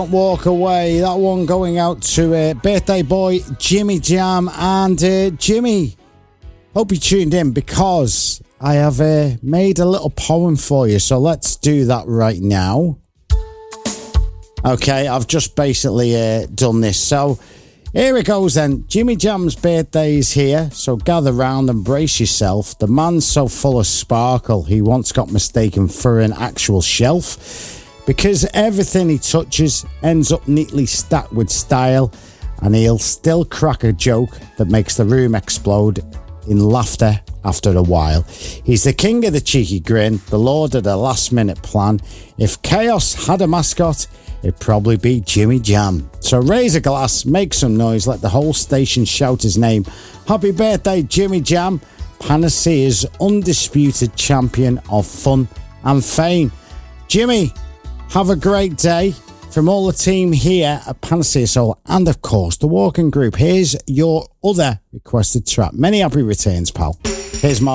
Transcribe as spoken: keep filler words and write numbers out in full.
Walk Away. That one going out to uh, birthday boy Jimmy Jam. And uh, Jimmy, hope you tuned in because I have uh, made a little poem for you. So let's do that right now. Okay, I've just basically uh, done this. So here it goes then. Jimmy Jam's birthday is here, so gather round and brace yourself. The man's so full of sparkle, he once got mistaken for an actual shelf. Because everything he touches ends up neatly stacked with style, and he'll still crack a joke that makes the room explode in laughter after a while. He's the king of the cheeky grin, the lord of the last minute plan. If chaos had a mascot, it'd probably be Jimmy Jam. So raise a glass, make some noise, let the whole station shout his name. Happy birthday, Jimmy Jam, Panacea's undisputed champion of fun and fame. Jimmy, have a great day. From all the team here at Panacea Soul and, of course, the Walking Group, here's your other requested track. Many happy returns, pal. Here's my